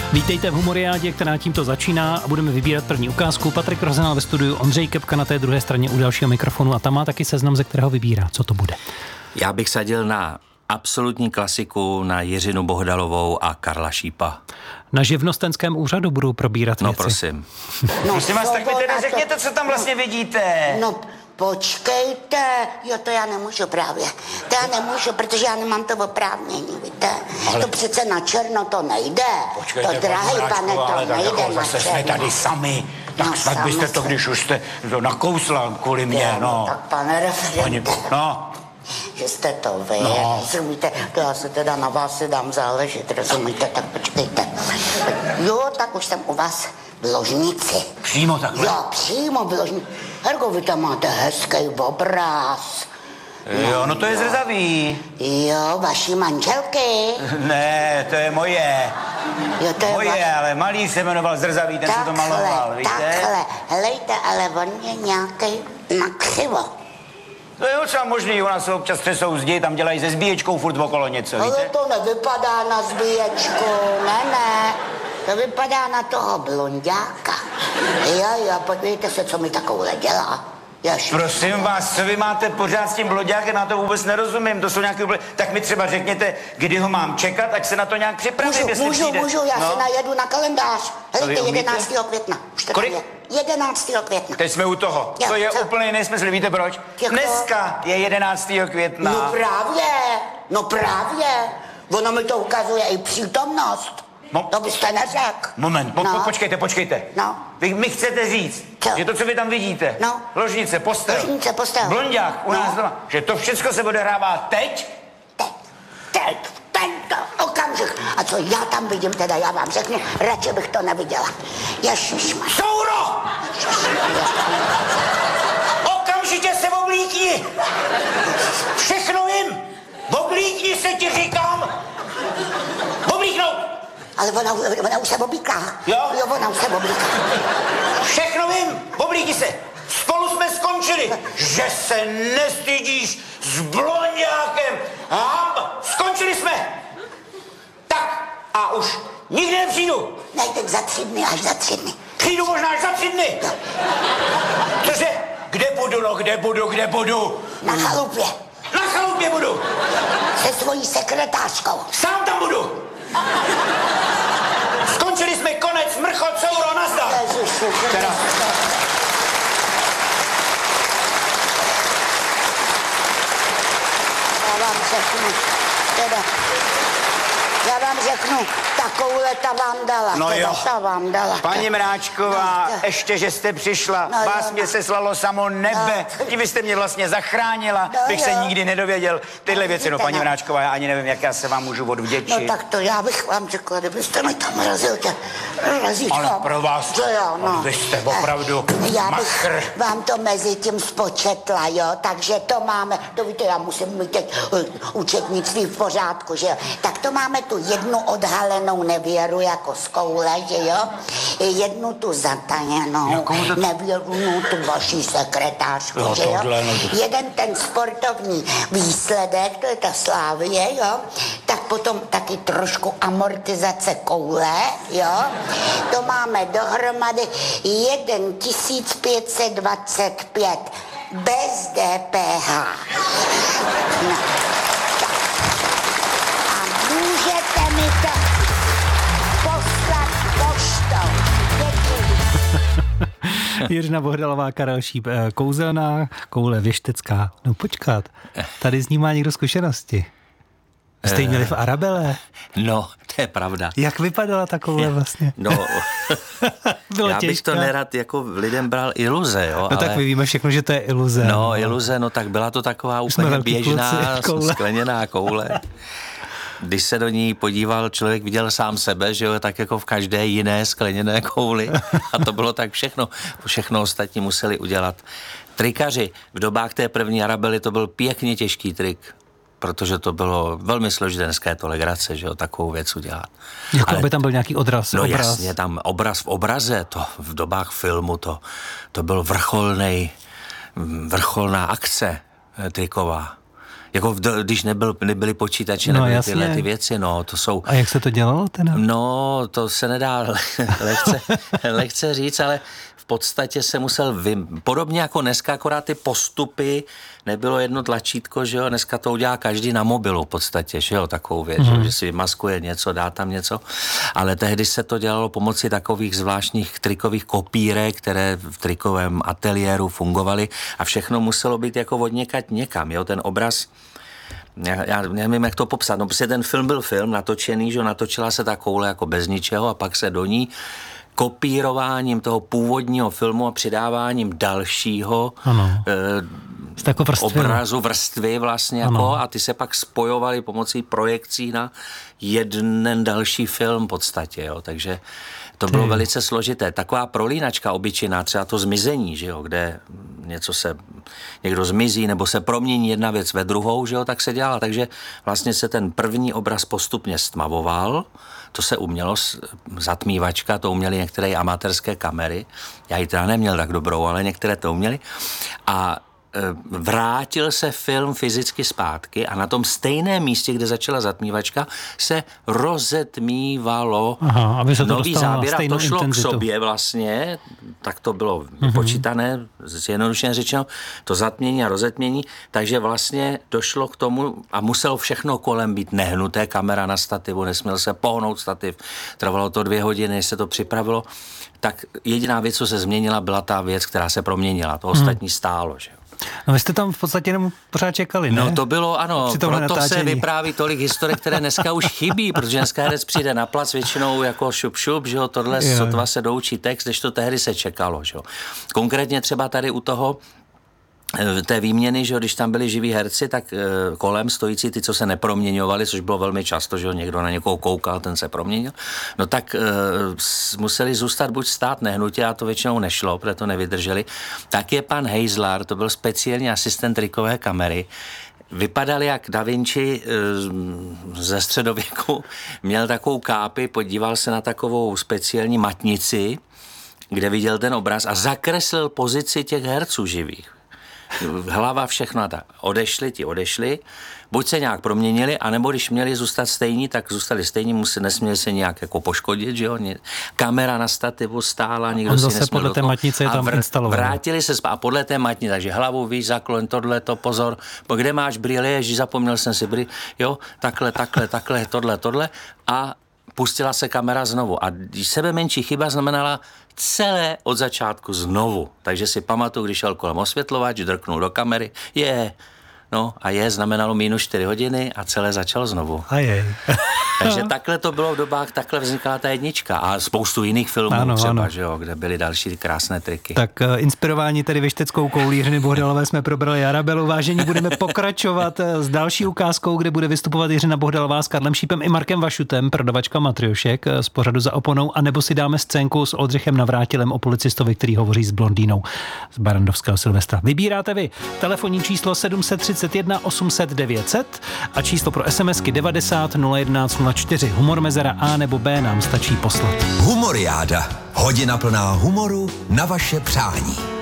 Vítejte v Humoriádě, která tímto začíná a budeme vybírat první ukázku. Patrik Rozenal ve studiu, Ondřej Kepka na té druhé straně u dalšího mikrofonu a tam má taky seznam, ze kterého vybírá. Co to bude? Já bych sadil na absolutní klasiku, na Jiřinu Bohdalovou a Karla Šípa. Na živnostenském úřadu budou probírat věci. No prosím. Prosím vás, tak mi teda řekněte, co tam vlastně vidíte. No, počkejte, jo, to já nemůžu právě. To já nemůžu, protože já nemám to oprávnění, víte. Ale... To přece na černo to nejde. Počkejte, to drahý pane, to ale nejde jako na zase černo. jsme tady sami. Tak No, snad byste to, když už jste to nakousla kvůli mě, no. Tak pane referente, No. že jste to vy, rozumíte, to já se teda na vás si dám záležet, rozumíte, tak počkejte. Jo, tak už jsem u vás v ložnici. Přímo takhle? Jo, přímo v ložnici. Herko, vy tam máte hezký obraz. Jo, no to je zrzavý. Jo, vaší manželky. Ne, to je moje. Jo, to je Moje, ale malý se jmenoval Zrzavý, ten se to maloval, víte? Takhle, helejte, ale on je nějaký nakřivo. To je docela možný, u nás se občas třesou zdi, tam dělají se zbíječkou furt okolo něco, víte? Ale to nevypadá na zbíječku, ne, to vypadá na toho blonďáka. Jo, podívejte se, co mi takovouhle dělá. Jež. Prosím vás, co vy máte pořád s tím bloďákem, já to vůbec nerozumím, to jsou nějaké úplně... Tak mi třeba řekněte, kdy ho mám čekat, ať se na to nějak připravím, jestli přijde. Můžu, já se najedu na kalendář. Helejte, umíte? 11. května. Už to Kolik? tam je. 11. května. Teď jsme u toho. Jo, To je co? úplně nesmysl, víte proč? Jako? Dneska je 11. května. No právě. Ono mi to ukazuje i přítomnost. To byste neřekl. Moment, počkejte. No. Vy mi chcete říct, Co? že to, co vy tam vidíte, No. ložnice, postel, blonďák u nás doma, že to všechno se odehrává teď? Tento okamžik. A co já tam vidím, teda já vám řeknu, radši bych to neviděla. Ježišmar. Souro! Okamžitě se oblíkni! Všechno vím! Oblíkni se, ti říkám! Oblíknout! Ale ona už se oblíká. Jo, ona už se oblíká. Všechno vím! Oblíkni se! Spolu jsme skončili! Že se nestydíš s blonďákem! Skončili jsme! Tak a už nikdy nepřijdu! Ne, teď za 3 dny, až za 3 dny. Přijdu možná až za 3 dny! Cože? Kde budu? Na chalupě. Na chalupě budu! Se svojí sekretářkou. Sám tam budu! Skončili jsme, konec, mrchot, souro, nazdar! Ježiši, Teda. Já vám řeknu, takovouhle ta vám dala. No jo. Ta vám dala. Paní Mráčková, No, ještě, že jste přišla, No vás jo, mě no. seslalo samo nebe, tím byste mě vlastně zachránila, No bych se jo. nikdy nedověděl. Tyhle No, věci, no vidíte, paní no. Mráčková, já ani nevím, jak já se vám můžu odvděčit. No tak to já bych vám řekla, kdybyste mi tam razil tě razítko. Ale pro vás, To jo, no. vy jste opravdu Já bych machr. vám to mezi tím spočetla, jo, takže to máme, to víte, já musím mít teď účetnictví v pořádku, že jo. Tak to máme tu jednu odhalenou nevěru jako z koule, že jo, jednu tu zatajenou nevěru, no, tu vaší sekretářku, Jo, že jo. tohle, no. Jeden ten sportovní výsledek, to je ta Slávie, jo, tak potom taky trošku amortizace koule, jo, to máme dohromady 1525 bez DPH. No. A můžete mi to poslat poštou. Děkuji. Jiřina Bohdalová, Karel Šíp, kouzelná, koule věštecká. No počkat, tady z ní má někdo zkušenosti. Jste ji měli v Arabele? No, to je pravda. Jak vypadala ta koule vlastně? No, Bylo já bych těžká. to nerad jako lidem bral iluze, jo. No ale... tak my víme všechno, že to je iluze. No, iluze, no tak byla to taková úplně velký běžná kluci, koule. skleněná koule. Když se do ní podíval, člověk viděl sám sebe, že jo, tak jako v každé jiné skleněné kouli. A to bylo tak všechno. Všechno ostatní museli udělat trikaři. V dobách té první Arabely to byl pěkně těžký trik, protože to bylo velmi složité to legrace, že jo, takovou věc udělat. Jako by tam byl nějaký odraz. No jasně, tam obraz v obraze, to v dobách filmu, to byl vrcholná akce triková. Jako když nebyly počítače, No, nebyly tyhle ty věci, no, to jsou... A jak se to dělalo teda? No, to se nedá lehce říct, ale v podstatě se musel podobně jako dneska, akorát ty postupy, nebylo jedno tlačítko, že jo, dneska to udělá každý na mobilu v podstatě, že jo, takovou věc, že si vymaskuje něco, dá tam něco, ale tehdy se to dělalo pomocí takových zvláštních trikových kopírek, které v trikovém ateliéru fungovaly a všechno muselo být jako odněkať někam, jo, ten obraz. Já nevím, jak to popsat, no prostě ten film byl film natočený, že natočila se ta koule jako bez ničeho a pak se do ní kopírováním toho původního filmu a přidáváním dalšího obrazu, vrstvy vlastně jako, a ty se pak spojovaly pomocí projekcí na jeden další film v podstatě, jo, takže to bylo velice složité. Taková prolínačka obyčejná, třeba to zmizení, že jo, kde někdo zmizí nebo se promění jedna věc ve druhou, že jo, tak se dělala. Takže vlastně se ten první obraz postupně stmavoval, to se umělo, zatmívačka, to uměly některé amatérské kamery. Já ji teda neměl tak dobrou, ale některé to uměly. A vrátil se film fyzicky zpátky a na tom stejném místě, kde začala zatmívačka, se rozetmívalo nový záběr a to šlo intenzitu k sobě vlastně, tak to bylo vypočítané, zjednodušeně řečeno, to zatmění a rozetmění, takže vlastně došlo k tomu a muselo všechno kolem být nehnuté, kamera na stativu, nesměl se pohnout stativ, trvalo to 2 hodiny, se to připravilo, tak jediná věc, co se změnila, byla ta věc, která se proměnila, to ostatní stálo, že jo. No vy jste tam v podstatě jenom pořád čekali, ne? No to bylo, ano, proto natáčení se vypráví tolik historiek, které dneska už chybí, protože dneska herec přijde na plac většinou jako šup, že jo, tohle sotva se doučí text, než to tehdy se čekalo, že jo. Konkrétně třeba tady u toho té výměny, že když tam byli živí herci, tak kolem stojící ty, co se neproměňovali, což bylo velmi často, že někdo na někoho koukal, ten se proměnil, no tak museli zůstat buď stát nehnutě, a to většinou nešlo, protože to nevydrželi. Tak je pan Heisler, to byl speciální asistent trikové kamery, vypadal jak Da Vinci ze středověku, měl takovou kápi, podíval se na takovou speciální matnici, kde viděl ten obraz a zakreslil pozici těch herců živých. Hlava, všechno a tak. Odešli, buď se nějak proměnili, anebo když měli zůstat stejní, tak zůstali stejní, nesměli se nějak jako poškodit, že jo. Kamera na stativu stála, nikdo si nesměl podle té matnice je tam instaloval. Vrátili se a podle té matnice, takže hlavu víš, zakloň, tohleto, pozor, kde máš brýle, ježíš, zapomněl jsem si brýle, jo, takhle, tohle a pustila se kamera znovu. A sebe menší chyba znamenala celé od začátku znovu. Takže si pamatuju, když šel kolem osvětlovač, drknul do kamery, znamenalo -4 hodiny a celé začalo znovu. Takže takhle to bylo v dobách, takhle vznikala ta jednička a spoustu jiných filmů třeba, že jo, kde byly další krásné triky. Tak inspirováni tedy věšteckou koulí Jiřiny Bohdalové jsme probrali Arabelu. Vážení, budeme pokračovat s další ukázkou, kde bude vystupovat Jiřina Bohdalová s Karlem Šípem i Markem Vašutem, prodavačka matriošek z pořadu Za oponou, anebo si dáme scénku s Oldřichem Navrátilem o policistovi, který hovoří s blondýnou z Barrandovského Silvestra. Vybíráte vy telefonní číslo 731 800 900 a číslo pro SMSky 90 011 04. Humor mezera A nebo B nám stačí poslat. Humoriáda. Hodina plná humoru na vaše přání.